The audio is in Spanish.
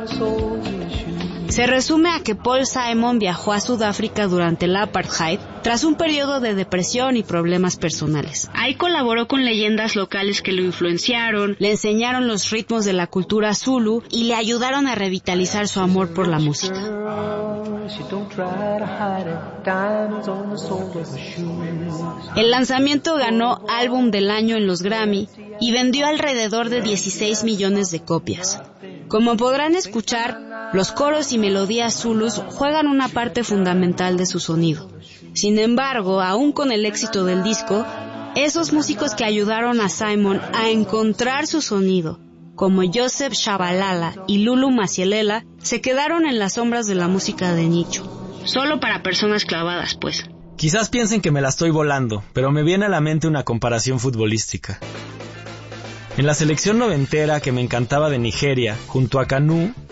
Se resume a que Paul Simon viajó a Sudáfrica durante el apartheid tras un periodo de depresión y problemas personales. Ahí colaboró con leyendas locales que lo influenciaron, le enseñaron los ritmos de la cultura Zulu y le ayudaron a revitalizar su amor por la música. El lanzamiento ganó Álbum del Año en los Grammy y vendió alrededor de 16 millones de copias. Como podrán escuchar, los coros y melodías zulus juegan una parte fundamental de su sonido. Sin embargo, aún con el éxito del disco, esos músicos que ayudaron a Simon a encontrar su sonido, como Joseph Shabalala y Lulu Masielela, se quedaron en las sombras de la música de nicho. Solo para personas clavadas, pues. Quizás piensen que me la estoy volando, pero me viene a la mente una comparación futbolística. En la selección noventera que me encantaba de Nigeria, junto a Kanu,